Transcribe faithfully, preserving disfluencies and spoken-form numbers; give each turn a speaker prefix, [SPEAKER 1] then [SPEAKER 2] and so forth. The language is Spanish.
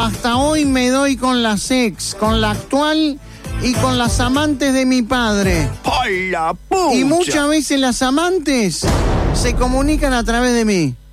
[SPEAKER 1] hasta hoy me doy con las ex, con la actual y con las amantes de mi padre.
[SPEAKER 2] ¡Ay, la pucha!
[SPEAKER 1] Y muchas veces las amantes se comunican a través de mí.